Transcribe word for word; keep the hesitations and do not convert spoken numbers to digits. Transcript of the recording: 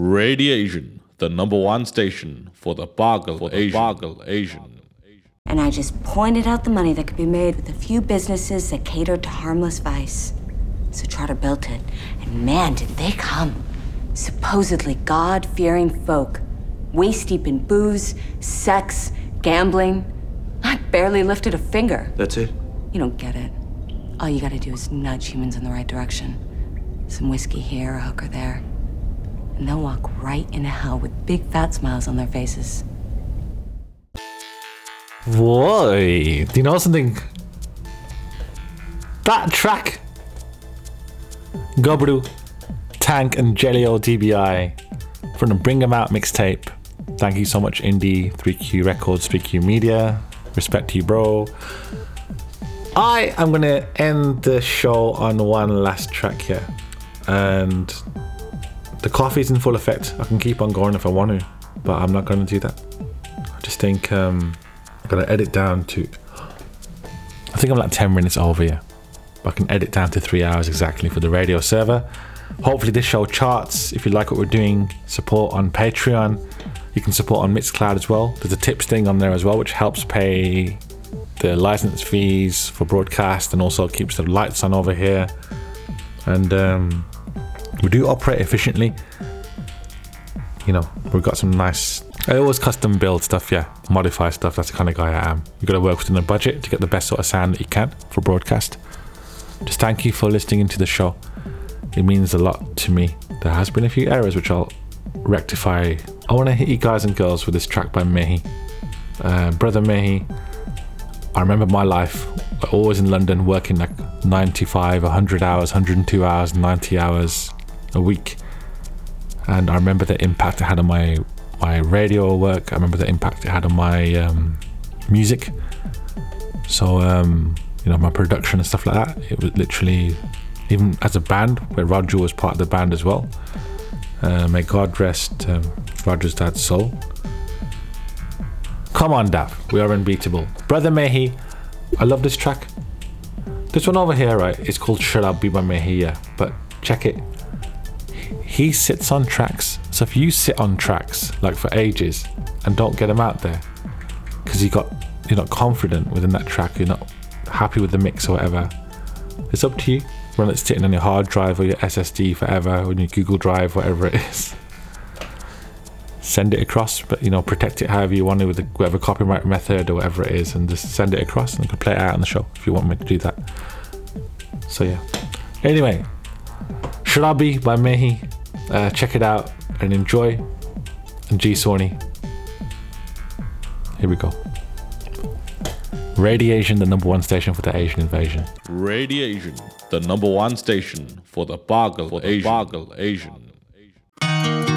Radiation, the number one station for the Boggle for Asian. Boggle Asian. And I just pointed out the money that could be made with a few businesses that catered to harmless vice. So Trotter built it, and man, did they come. Supposedly God-fearing folk, waist-deep in booze, sex, gambling. I barely lifted a finger. That's it? You don't get it. All you gotta do is nudge humans in the right direction. Some whiskey here, a hooker there. And they'll walk right into hell with big fat smiles on their faces. Boy, do you know something? That track, Gobru, Tank and Jelio D B I from the Bring 'Em Out mixtape. Thank you so much, Indie, three Q Records, three Q Media. Respect to you, bro. I am going to end the show on one last track here. And the coffee's in full effect. I can keep on going if I want to, but I'm not going to do that. I just think um, I'm going to edit down to... I think I'm like ten minutes over here. But I can edit down to three hours exactly for the radio server. Hopefully this show charts. If you like what we're doing, support on Patreon. You can support on Mixcloud as well. There's a tips thing on there as well, which helps pay the license fees for broadcast and also keeps the lights on over here. And um, we do operate efficiently. You know, we've got some nice... I always custom build stuff, yeah. Modify stuff, that's the kind of guy I am. You've got to work within a budget to get the best sort of sound that you can for broadcast. Just thank you for listening into the show. It means a lot to me. There has been a few errors which I'll rectify. I want to hit you guys and girls with this track by Mehi. Uh, Brother Mehi. I remember my life, always in London, working like ninety-five, one hundred hours, one hundred two hours, ninety hours a week. And I remember the impact it had on my, my radio work. I remember the impact it had on my um, music. So, um, you know, my production and stuff like that. It was literally, even as a band, where Roger was part of the band as well. Uh, may God rest um, Roger's dad's soul. Come on, Dav, we are unbeatable. Brother Mehi, I love this track. This one over here, right, it's called Should I Be by Mehi, yeah, but check it. He sits on tracks, so if you sit on tracks like for ages and don't get them out there because you got you're not confident within that track, you're not happy with the mix or whatever, it's up to you. Whether it's sitting on your hard drive or your S S D forever, or your Google Drive, whatever it is. Send it across, but you know, protect it however you want to with the, whatever copyright method or whatever it is, and just send it across and you can play it out on the show if you want me to do that. So yeah. Anyway, Should I Be by Mehi. Uh, check it out and enjoy. And G Sony. Here we go. Radiation, the number one station for the Asian invasion. Radiation, the number one station for the Boggle for Asian. Boggle Asian.